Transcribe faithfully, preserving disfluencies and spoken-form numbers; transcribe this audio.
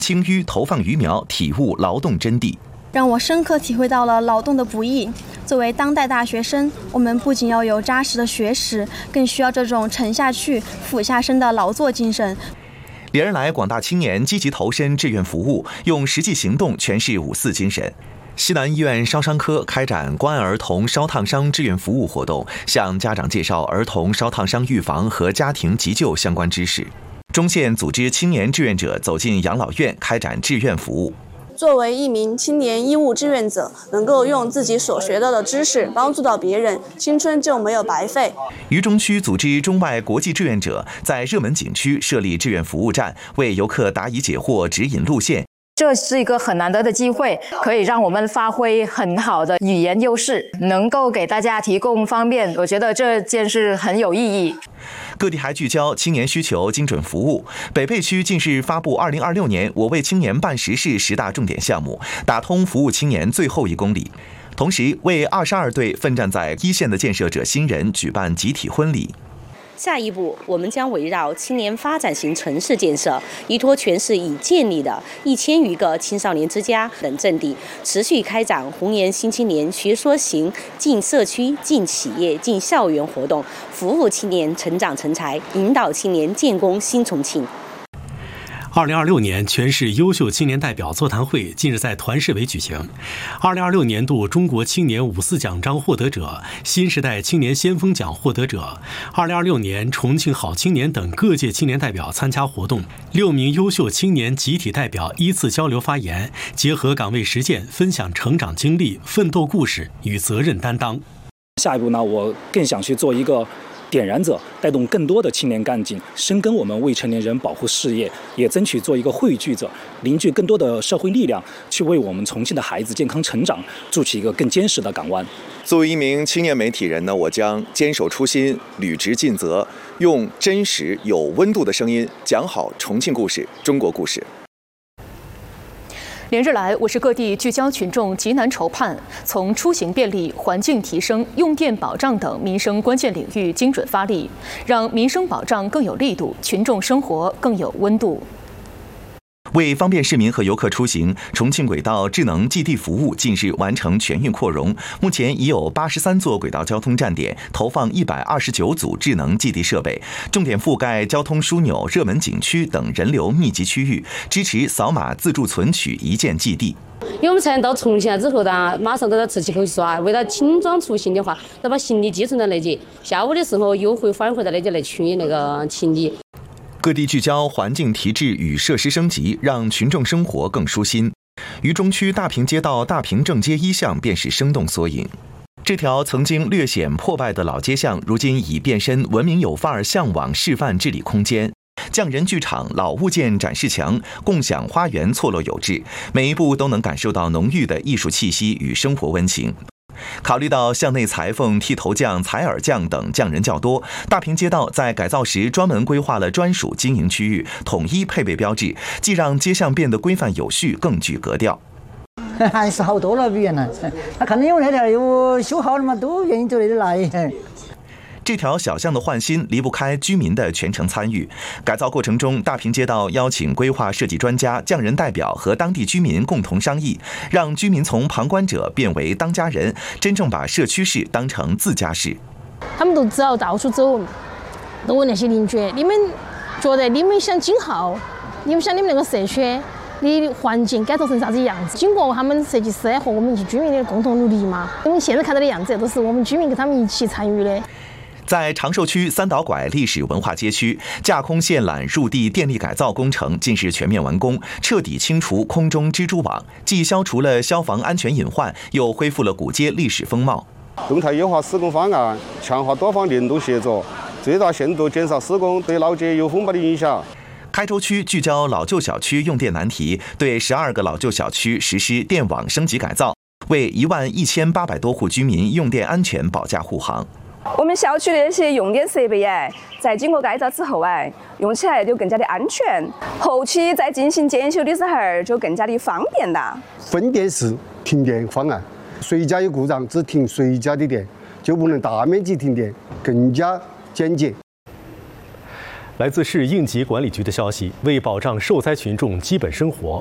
清淤投放鱼苗，体悟劳动真谛， 让我深刻体会到了劳动的不易。作为当代大学生，我们不仅要有扎实的学识，更需要这种沉下去、俯下身的劳作精神。 连日来，广大青年积极投身志愿服务，用实际行动诠释五四精神。西南医院烧伤科开展关爱儿童烧烫伤志愿服务活动，向家长介绍儿童烧烫伤预防和家庭急救相关知识。中县组织青年志愿者走进养老院，开展志愿服务。 作为一名青年医务志愿者，能够用自己所学到的知识帮助到别人，青春就没有白费。 渝中区组织中外国际志愿者在热门景区设立志愿服务站，为游客答疑解惑、指引路线。 这是一个很难得的机会，可以让我们发挥很好的语言优势，能够给大家提供方便。我觉得这件事很有意义。 各地还聚焦青年需求精准服务。北碚区近日发布二零二六年我为青年办实事十大重点项目，打通服务青年最后一公里。同时，为二十二对奋战在一线的建设者新人举办集体婚礼。 下一步，我们将围绕青年发展型城市建设，依托全市已建立的一千余个青少年之家等阵地，持续开展红岩新青年学说行进社区、进企业、进校园活动，服务青年成长成才，引导青年建功新重庆。 二零二六年全市优秀青年代表座谈会近日在团市委举行。二零二六年度中国青年五四奖章获得者、新时代青年先锋奖获得者、二零二六年重庆好青年等各界青年代表参加活动。六名优秀青年集体代表依次交流发言，结合岗位实践，分享成长经历、奋斗故事与责任担当。 下一步呢，我更想去做一个点燃者，带动更多的青年干劲，深耕我们未成年人保护事业，也争取做一个汇聚者，凝聚更多的社会力量，去为我们重庆的孩子健康成长筑起一个更坚实的港湾。 作为一名青年媒体人呢，我将坚守初心，履职尽责，用真实有温度的声音讲好重庆故事、中国故事。 连日来，我市各地聚焦群众急难愁盼，从出行便利、环境提升、用电保障等民生关键领域精准发力，让民生保障更有力度，群众生活更有温度。 为方便市民和游客出行，重庆轨道智能寄递服务近日完成全域扩容，目前已有八十三座轨道交通站点投放一百二十九组智能寄递设备，重点覆盖交通枢纽、热门景区等人流密集区域，支持扫码自助存取一键寄递。 因为我们才能到重庆之后呢，马上都要吃起口气说啊，为了轻装出行的话，要把行李寄存到那节，下午的时候又会返回到那节来取那个行李。 各地聚焦环境提质与设施升级，让群众生活更舒心。渝中区大坪街道大坪正街一巷便是生动缩影。这条曾经略显破败的老街巷，如今已变身文明有范儿向往示范治理空间。匠人剧场、老物件展示墙、共享花园错落有致，每一步都能感受到浓郁的艺术气息与生活温情。考虑到巷内裁缝、剃头匠、采耳匠等匠人较多，大坪街道在改造时专门规划了专属经营区域，统一配备标志，既让街巷变得规范有序，更具格调。 还是好多了，比原来。他看到因为那条又修好了嘛，都愿意走那里来。 这条小巷的换新离不开居民的全程参与。改造过程中，大坪街道邀请规划设计专家、匠人代表和当地居民共同商议，让居民从旁观者变为当家人，真正把社区市当成自家市。 他们都只要到处走，都问那些邻居：你们觉得你们想今后，你们想你们那个社区的环境改造成啥子样子？经过他们设计师和我们一起居民的共同努力嘛，因为现在看到的样子都是我们居民跟他们一起参与的。 在长寿区三岛拐历史文化街区，架空线缆入地电力改造工程近日全面完工，彻底清除空中蜘蛛网，既消除了消防安全隐患，又恢复了古街历史风貌。 动态优化施工方案，强化多方联动协作，最大限度减少施工对老街有风暴的影响。 开州区聚焦老旧小区用电难题，对十二个老旧小区实施电网升级改造，为一万一千八百多户居民用电安全保驾护航。 我们小区的那些用电设备哎，在经过改造之后哎，用起来就更加的安全，后期在进行检修的时候就更加的方便了。 分电式停电方案，谁家有故障只停谁家的电，就不能大面积停电，更加简洁。 来自市应急管理局的消息，为保障受灾群众基本生活，